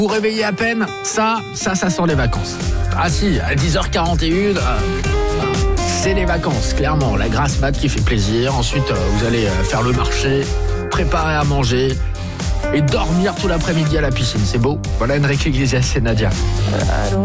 Vous réveillez à peine, ça sent les vacances. Ah si, à 10h41, c'est les vacances, clairement. La grasse mat qui fait plaisir. Ensuite, vous allez faire le marché, préparer à manger et dormir tout l'après-midi à la piscine. C'est beau. Voilà Enrique Iglesias et Nadia.